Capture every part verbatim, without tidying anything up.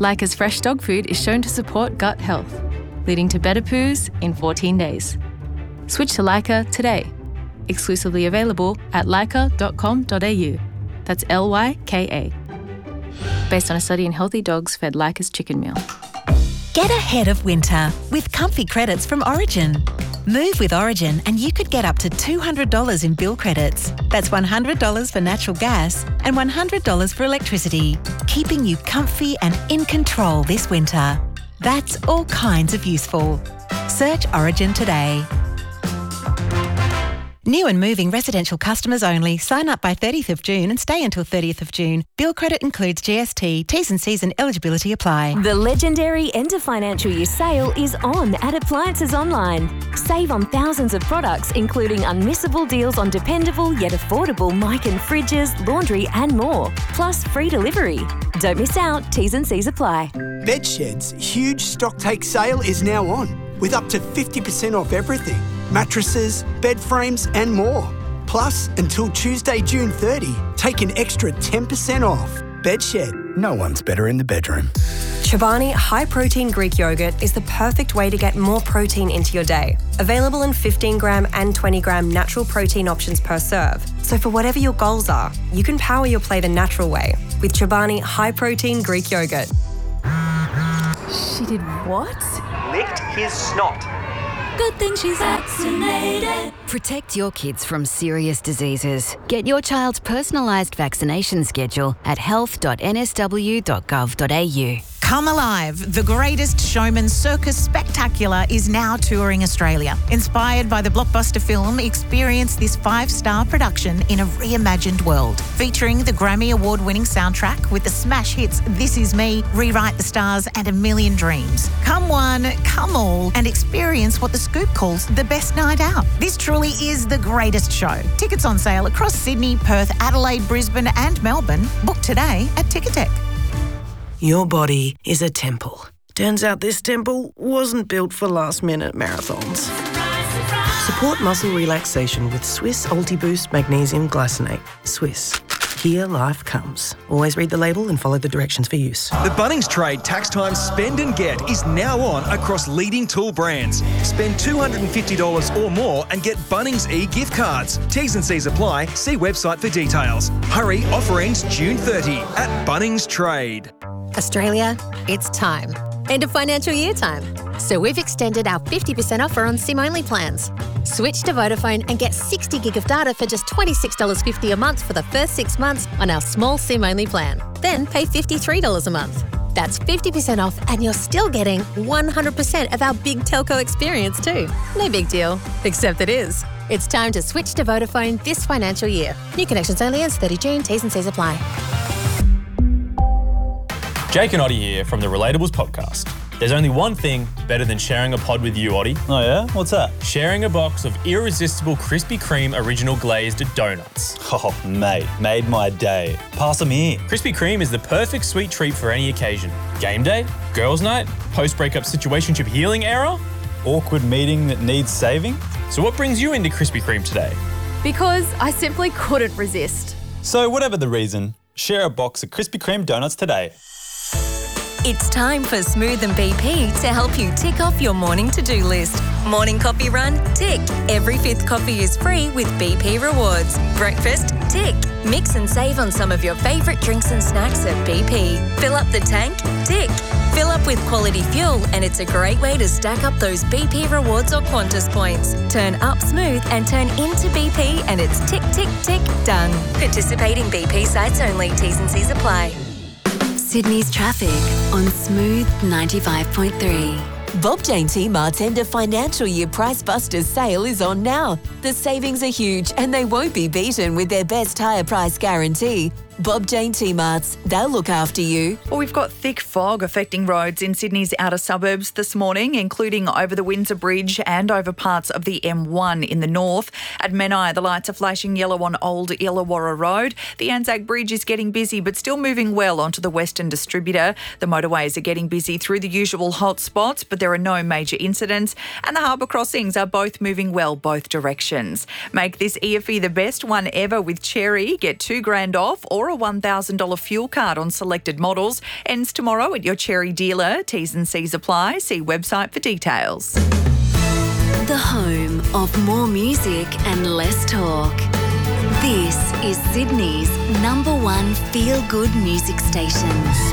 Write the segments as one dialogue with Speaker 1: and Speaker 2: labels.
Speaker 1: Leica's fresh dog food is shown to support gut health, leading to better poos in fourteen days. Switch to Leica today. Exclusively available at leica dot com dot a u. That's L Y K A. Based on a study in healthy dogs fed Leica's chicken meal.
Speaker 2: Get ahead of winter with comfy credits from Origin. Move with Origin and you could get up to two hundred dollars in bill credits. That's one hundred dollars for natural gas and one hundred dollars for electricity, keeping you comfy and in control this winter. That's all kinds of useful. Search Origin today. New and moving residential customers only. Sign up by thirtieth of June and stay until thirtieth of June. Bill credit includes G S T. T's and C's and eligibility apply.
Speaker 3: The legendary end of financial year sale is on at Appliances Online. Save on thousands of products, including unmissable deals on dependable yet affordable mic and fridges, laundry and more. Plus free delivery. Don't miss out. T's and C's apply.
Speaker 4: Bedshed's huge stock take sale is now on, with up to fifty percent off everything. Mattresses, bed frames and more. Plus, until Tuesday, June thirtieth, take an extra ten percent off. Bedshed, no one's better in the bedroom.
Speaker 5: Chobani High Protein Greek Yogurt is the perfect way to get more protein into your day. Available in fifteen gram and twenty gram natural protein options per serve. So for whatever your goals are, you can power your play the natural way with Chobani High Protein Greek Yogurt.
Speaker 6: She did what?
Speaker 7: Licked his snot.
Speaker 6: Good thing she's vaccinated.
Speaker 8: Protect your kids from serious diseases. Get your child's personalised vaccination schedule at health dot n s w dot gov dot a u.
Speaker 9: Come Alive, the greatest showman circus spectacular is now touring Australia. Inspired by the blockbuster film, experience this five-star production in a reimagined world. Featuring the Grammy Award-winning soundtrack with the smash hits This Is Me, Rewrite the Stars and A Million Dreams. Come one, come all, and experience what The Scoop calls the best night out. This truly is the greatest show. Tickets on sale across Sydney, Perth, Adelaide, Brisbane and Melbourne. Book today at Ticketek.
Speaker 10: Your body is a temple. Turns out this temple wasn't built for last-minute marathons. Support muscle relaxation with Swiss Ultiboost Magnesium Glycinate. Swiss. Here life comes. Always read the label and follow the directions for use.
Speaker 11: The Bunnings Trade Tax Time Spend and Get is now on across leading tool brands. Spend two hundred fifty dollars or more and get Bunnings e-gift cards. T's and C's apply. See website for details. Hurry, offer ends June thirtieth at Bunnings Trade.
Speaker 12: Australia, it's time. End of financial year time. So we've extended our fifty percent offer on SIM-only plans. Switch to Vodafone and get sixty gig of data for just twenty-six dollars fifty a month for the first six months on our small SIM-only plan. Then pay fifty-three dollars a month. That's fifty percent off and you're still getting one hundred percent of our big telco experience too. No big deal, except it is. It's time to switch to Vodafone this financial year. New connections only ends thirtieth of June. T's and C's apply.
Speaker 13: Jake and Oddie here from the Relatables podcast. There's only one thing better than sharing a pod with you, Oddie.
Speaker 14: Oh yeah? What's that?
Speaker 13: Sharing a box of irresistible Krispy Kreme original glazed donuts.
Speaker 14: Oh, mate, made my day. Pass them here.
Speaker 13: Krispy Kreme is the perfect sweet treat for any occasion. Game day, girls' night, post-breakup situationship healing era,
Speaker 14: awkward meeting that needs saving.
Speaker 13: So what brings you into Krispy Kreme today?
Speaker 6: Because I simply couldn't resist.
Speaker 14: So whatever the reason, share a box of Krispy Kreme donuts today.
Speaker 2: It's time for Smooth and B P to help you tick off your morning to-do list. Morning coffee run? Tick. Every fifth coffee is free with B P Rewards. Breakfast? Tick. Mix and save on some of your favourite drinks and snacks at B P. Fill up the tank? Tick. Fill up with quality fuel and it's a great way to stack up those B P Rewards or Qantas points. Turn up smooth and turn into B P and it's tick, tick, tick, done. Participating B P sites only. T's and C's apply.
Speaker 8: Sydney's traffic on Smooth ninety-five point three.
Speaker 15: Bob Jane T-Mart's end of financial year Price Busters sale is on now. The savings are huge and they won't be beaten with their best higher price guarantee. Bob Jane T-Marts, they'll look after you.
Speaker 16: Well, we've got thick fog affecting roads in Sydney's outer suburbs this morning, including over the Windsor Bridge and over parts of the M one in the north. At Menai, the lights are flashing yellow on Old Illawarra Road. The Anzac Bridge is getting busy but still moving well onto the Western Distributor. The motorways are getting busy through the usual hot spots, but there are no major incidents. And the harbour crossings are both moving well both directions. Make this E F E the best one ever with Cherry. Get two grand off or a one thousand dollars fuel card on selected models. Ends tomorrow at your Cherry dealer. T's and C's apply. See website for details.
Speaker 3: The home of more music and less talk. This is Sydney's number one feel-good music station.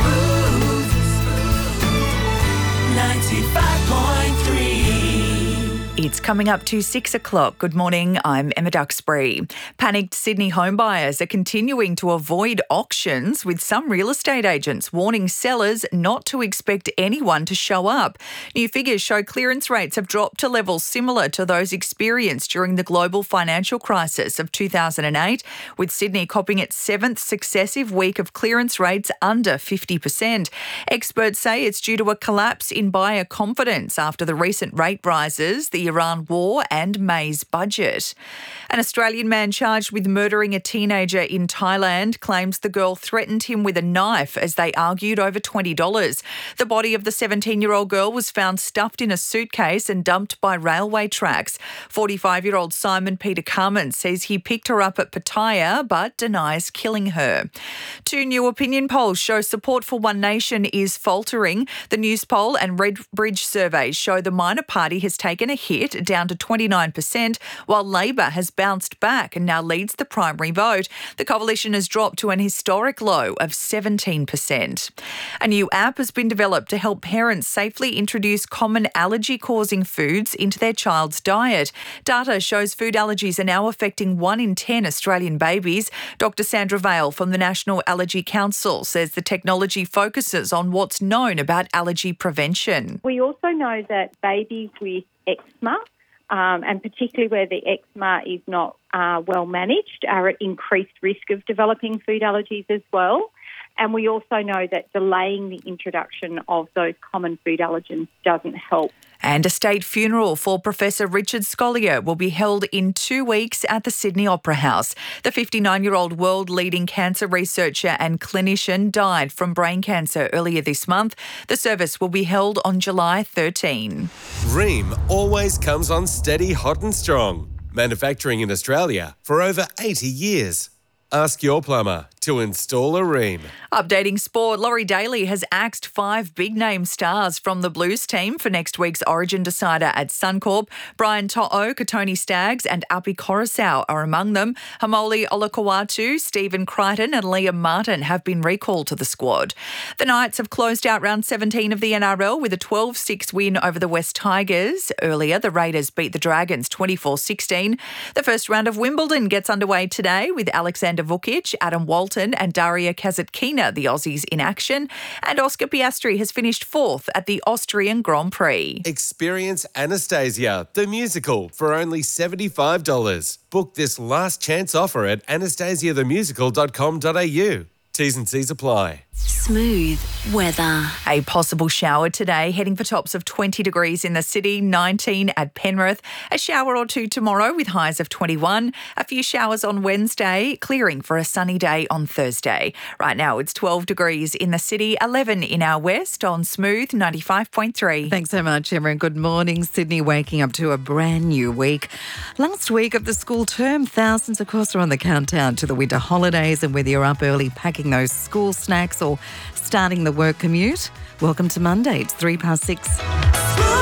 Speaker 16: ninety-five point three. It's coming up to six o'clock. Good morning, I'm Emma Duxbury. Panicked Sydney homebuyers are continuing to avoid auctions, with some real estate agents warning sellers not to expect anyone to show up. New figures show clearance rates have dropped to levels similar to those experienced during the global financial crisis of two thousand eight, with Sydney copping its seventh successive week of clearance rates under fifty percent. Experts say it's due to a collapse in buyer confidence after the recent rate rises, the Iran war and May's budget. An Australian man charged with murdering a teenager in Thailand claims the girl threatened him with a knife as they argued over twenty dollars. The body of the seventeen-year-old girl was found stuffed in a suitcase and dumped by railway tracks. forty-five-year-old Simon Peter Carmen says he picked her up at Pattaya but denies killing her. Two new opinion polls show support for One Nation is faltering. The News poll and Redbridge surveys show the minor party has taken a hit down to twenty-nine percent, while Labor has bounced back and now leads the primary vote. The coalition has dropped to an historic low of seventeen percent. A new app has been developed to help parents safely introduce common allergy-causing foods into their child's diet. Data shows food allergies are now affecting one in ten Australian babies. Doctor Sandra Vale from the National Allergy Council says the technology focuses on what's known about allergy prevention.
Speaker 17: We also know that babies with eczema, um, and particularly where the eczema is not uh, well managed, are at increased risk of developing food allergies as well. And we also know that delaying the introduction of those common food allergens doesn't help.
Speaker 16: And a state funeral for Professor Richard Scolyer will be held in two weeks at the Sydney Opera House. The fifty-nine-year-old world-leading cancer researcher and clinician died from brain cancer earlier this month. The service will be held on July thirteenth.
Speaker 18: Rheem always comes on steady, hot and strong. Manufacturing in Australia for over eighty years. Ask your plumber to install a Rheem.
Speaker 16: Updating sport, Laurie Daly has axed five big-name stars from the Blues team for next week's Origin decider at Suncorp. Brian To'o, Katoni Staggs and Api Coruscant are among them. Hamoli Olakawatu, Stephen Crichton and Liam Martin have been recalled to the squad. The Knights have closed out round seventeen of the N R L with a twelve six win over the West Tigers. Earlier, the Raiders beat the Dragons twenty-four sixteen. The first round of Wimbledon gets underway today with Alexander Vukic, Adam Walton and Daria Kasatkina, the Aussies, in action. And Oscar Piastri has finished fourth at the Austrian Grand Prix.
Speaker 18: Experience Anastasia, the musical, for only seventy-five dollars. Book this last chance offer at anastasia the musical dot com dot a u. T's and C's apply.
Speaker 3: Smooth weather.
Speaker 16: A possible shower today, heading for tops of twenty degrees in the city, nineteen at Penrith. A shower or two tomorrow with highs of twenty-one. A few showers on Wednesday, clearing for a sunny day on Thursday. Right now it's twelve degrees in the city, eleven in our west on Smooth ninety-five point three.
Speaker 19: Thanks so much, Emma. Good morning. Sydney waking up to a brand new week. Last week of the school term, thousands, of course, are on the countdown to the winter holidays, and whether you're up early packing those school snacks or starting the work commute, welcome to Monday. It's three past six.